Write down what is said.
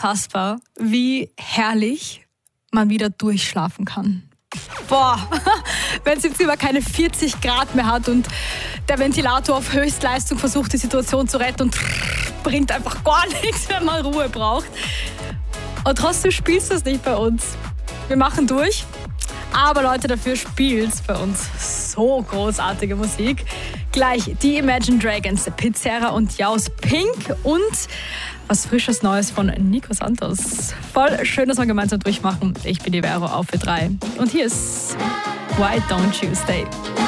unfassbar, wie herrlich man wieder durchschlafen kann. Boah, wenn es im Zimmer keine 40 Grad mehr hat und der Ventilator auf Höchstleistung versucht, die Situation zu retten und bringt einfach gar nichts, wenn man Ruhe braucht. Und trotzdem spielst du es nicht bei uns. Wir machen durch, aber Leute, dafür spielt's bei uns so großartige Musik. Gleich die Imagine Dragons, Pizzerra und Jaus Pink und was Frisches Neues von Nico Santos. Voll schön, dass wir gemeinsam durchmachen. Ich bin die Vero auf für 3. Und hier ist Why Don't You Stay?